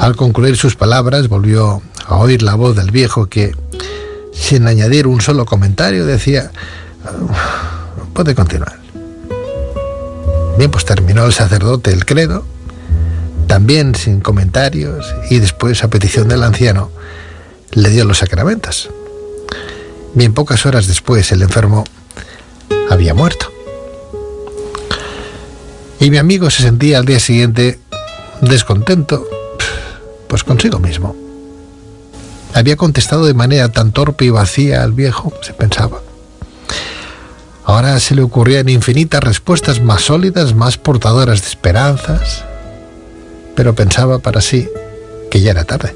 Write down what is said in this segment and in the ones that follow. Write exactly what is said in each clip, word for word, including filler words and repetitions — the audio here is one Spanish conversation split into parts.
Al concluir sus palabras, volvió a oír la voz del viejo que, sin añadir un solo comentario, decía: puede continuar. Bien, pues terminó el sacerdote el credo, también sin comentarios, y después, a petición del anciano, le dio los sacramentos. Bien, pocas horas después, el enfermo había muerto. Y mi amigo se sentía al día siguiente descontento, pues consigo mismo. Había contestado de manera tan torpe y vacía al viejo, se pensaba. Ahora se le ocurrían infinitas respuestas más sólidas, más portadoras de esperanzas, pero pensaba para sí que ya era tarde.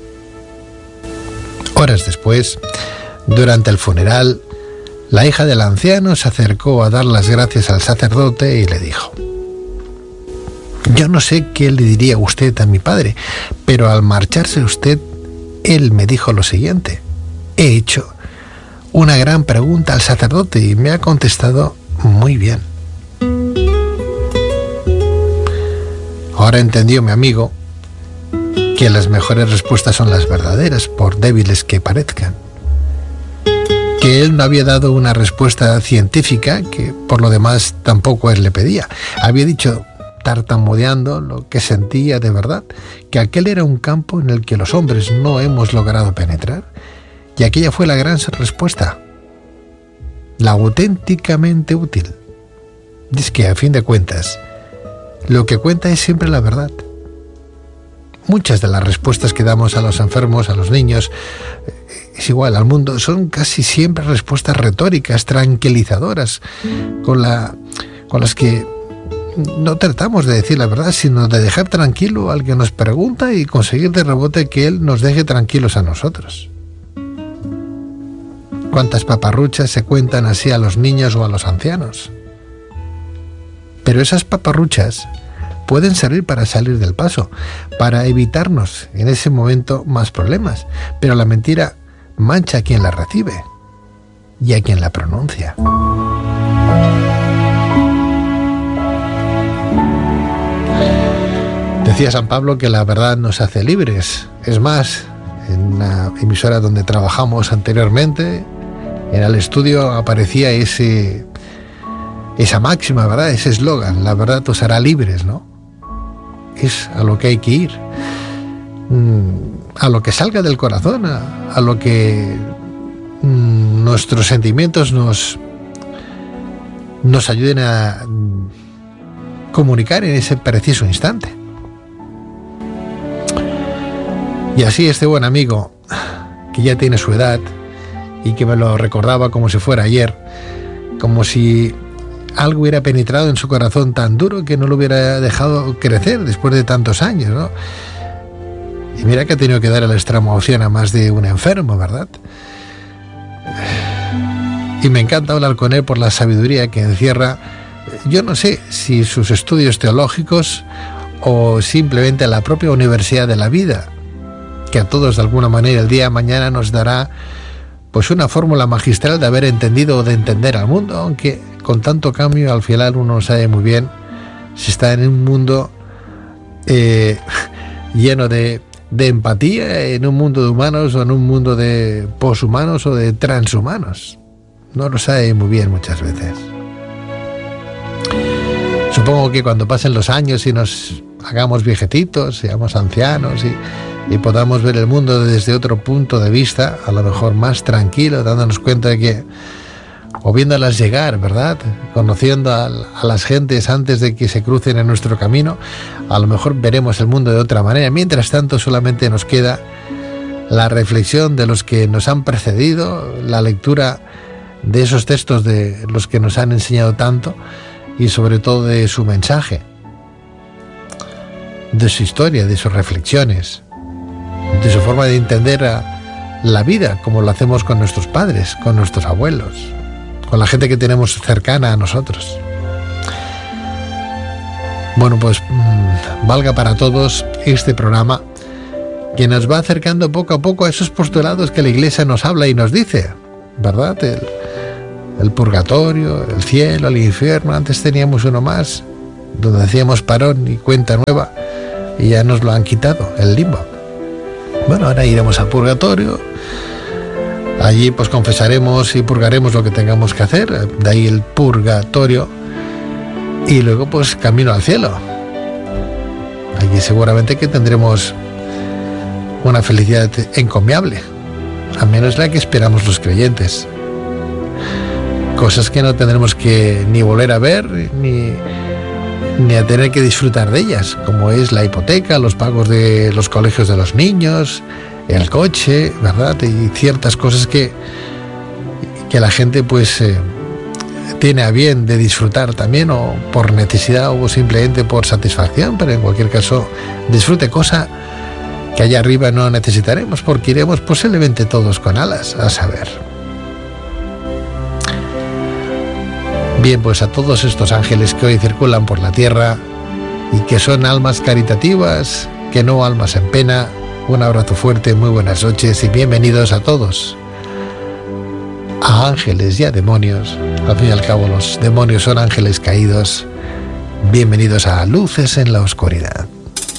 Horas después, durante el funeral, la hija del anciano se acercó a dar las gracias al sacerdote y le dijo: yo no sé qué le diría usted a mi padre, pero al marcharse usted, él me dijo lo siguiente: he hecho una gran pregunta al sacerdote y me ha contestado muy bien. Ahora entendió mi amigo que las mejores respuestas son las verdaderas, por débiles que parezcan. Que él no había dado una respuesta científica, que por lo demás tampoco él le pedía. Había dicho, tartamudeando, lo que sentía de verdad, que aquel era un campo en el que los hombres no hemos logrado penetrar, y aquella fue la gran respuesta, la auténticamente útil. Y es que, a fin de cuentas, lo que cuenta es siempre la verdad. Muchas de las respuestas que damos a los enfermos, a los niños, es igual al mundo, son casi siempre respuestas retóricas, tranquilizadoras, con, la, con las que no tratamos de decir la verdad, sino de dejar tranquilo al que nos pregunta y conseguir de rebote que él nos deje tranquilos a nosotros. ¿Cuántas paparruchas se cuentan así a los niños o a los ancianos? Pero esas paparruchas pueden servir para salir del paso, para evitarnos en ese momento más problemas, pero la mentira mancha a quien la recibe y a quien la pronuncia. Decía San Pablo que la verdad nos hace libres. Es más, en una emisora donde trabajamos anteriormente, en el estudio aparecía ese, esa máxima, ¿verdad? Ese eslogan: la verdad os hará libres, ¿no? Es a lo que hay que ir, a lo que salga del corazón, a, a lo que mm, nuestros sentimientos nos, nos ayuden a comunicar en ese preciso instante. Y así este buen amigo, que ya tiene su edad y que me lo recordaba como si fuera ayer, como si algo hubiera penetrado en su corazón tan duro que no lo hubiera dejado crecer después de tantos años, ¿no? Y mira que ha tenido que dar el extremo opción a más de un enfermo, ¿verdad? Y me encanta hablar con él por la sabiduría que encierra, yo no sé si sus estudios teológicos o simplemente la propia universidad de la vida, que a todos de alguna manera el día de mañana nos dará pues una fórmula magistral de haber entendido o de entender al mundo, aunque con tanto cambio al final uno no sabe muy bien si está en un mundo eh, lleno de, de empatía, en un mundo de humanos o en un mundo de poshumanos o de transhumanos. No lo sabe muy bien muchas veces. Supongo que cuando pasen los años y nos hagamos viejecitos, seamos ancianos y y podamos ver el mundo desde otro punto de vista, a lo mejor más tranquilo, dándonos cuenta de que, o viéndolas llegar, ¿verdad?, conociendo a, a las gentes antes de que se crucen en nuestro camino, a lo mejor veremos el mundo de otra manera. Mientras tanto, solamente nos queda la reflexión de los que nos han precedido, la lectura de esos textos de los que nos han enseñado tanto y sobre todo de su mensaje, de su historia, de sus reflexiones, de su forma de entender a la vida, como lo hacemos con nuestros padres, con nuestros abuelos, con la gente que tenemos cercana a nosotros. Bueno, pues mmm, valga para todos este programa que nos va acercando poco a poco a esos postulados que la Iglesia nos habla y nos dice, ¿verdad? El, el purgatorio, el cielo, el infierno. Antes teníamos uno más, donde hacíamos parón y cuenta nueva, y ya nos lo han quitado, el limbo. Bueno, ahora iremos al purgatorio. Allí pues confesaremos y purgaremos lo que tengamos que hacer, de ahí el purgatorio, y luego pues camino al cielo. Allí seguramente que tendremos una felicidad encomiable, al menos la que esperamos los creyentes. Cosas que no tendremos que ni volver a ver, ni, ni a tener que disfrutar de ellas, como es la hipoteca, los pagos de los colegios de los niños, el coche, ¿verdad? Y ciertas cosas que, que la gente pues eh, tiene a bien de disfrutar también, o por necesidad o simplemente por satisfacción, pero en cualquier caso disfrute, cosa que allá arriba no necesitaremos, porque iremos posiblemente todos con alas, a saber. Bien, pues a todos estos ángeles que hoy circulan por la tierra y que son almas caritativas, que no almas en pena, un abrazo fuerte, muy buenas noches y bienvenidos a todos. A ángeles y a demonios, al fin y al cabo los demonios son ángeles caídos. Bienvenidos a Luces en la Oscuridad.